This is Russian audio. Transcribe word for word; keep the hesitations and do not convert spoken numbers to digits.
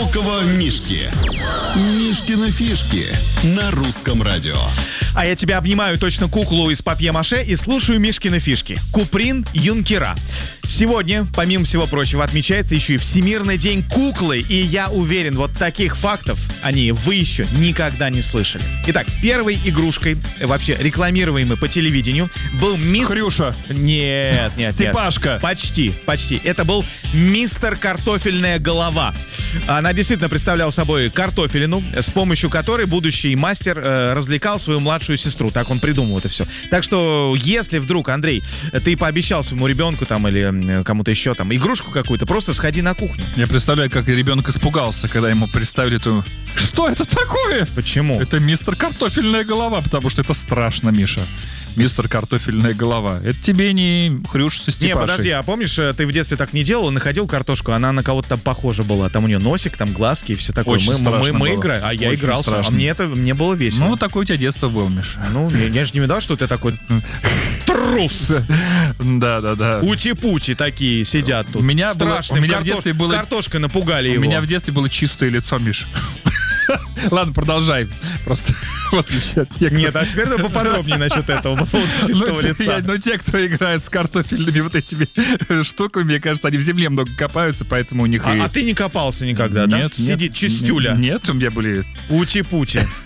Однобокого Мишки. Мишкины фишки на русском радио. А я тебя обнимаю точно куклу из папье-маше и слушаю Мишкины фишки. Куприн Юнкера. Сегодня, помимо всего прочего, отмечается еще и Всемирный день куклы. И я уверен, вот таких фактов они вы еще никогда не слышали. Итак, первой игрушкой, вообще рекламируемой по телевидению, был мистер... Хрюша. Нет, нет, Степашка. нет. Почти, почти. Это был мистер Картофельная голова. Она действительно представляла собой картофелину, с помощью которой будущий мастер э, развлекал свою младшую сестру. Так он придумал это все. Так что, если вдруг, Андрей, ты пообещал своему ребенку там или э, кому-то еще там игрушку какую-то, просто сходи на кухню. Я представляю, как ребенок испугался, когда ему представили эту... Что это такое? Почему? Это мистер Картофельная голова, потому что это страшно, Миша. Мистер Картофельная голова. Это тебе не Хрюш со Степашей. Не, подожди, а помнишь, ты в детстве так не делал, находил картошку, она на кого-то там похожа была. Там у нее носик, там глазки и все такое. Очень мы, страшно мы, мы было. играли, а я Очень игрался, страшно. а мне это мне было весело. Ну, такое у тебя детство было, Миша. Ну, я, я же не видал, что ты такой трус. Да-да-да. Ути-пути такие сидят тут. У меня было- Страшные. у меня в Картош- детстве было- Картошкой напугали У его. меня в детстве было чистое лицо, Миша. Ладно, продолжай. Просто в отличие от некоторых. Нет, а теперь давай поподробнее насчет этого по поводу чистого Ну, те- лица. я- ну, те, кто играет с картофельными вот этими штуками, мне кажется, они в земле много копаются, поэтому у них и... А, а ты не копался никогда, да? Нет, Сидит нет, чистюля. Нет, у меня были... Ути-пути.